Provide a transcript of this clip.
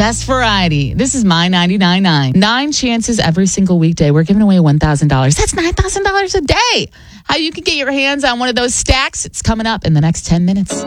best variety. This is My 99.9. 9 chances every single weekday. We're giving away $1,000. That's $9,000 a day. How you can get your hands on one of those stacks, it's coming up in the next 10 minutes.